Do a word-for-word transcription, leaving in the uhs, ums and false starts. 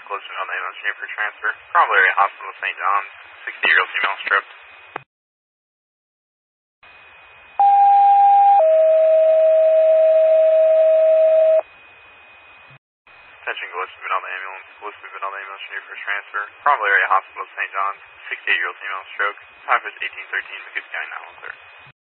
Gillespie Vinal ambulance unit for transfer. Probably area hospital of Saint John's. sixty-year-old female stroked. Attention Gillespie Vinal ambulance. Gillespie Vinal ambulance unit for transfer. Probably area hospital of Saint John's. sixty-eight-year-old female stroke. Time is eighteen thirteen, McKissick County nine one clear.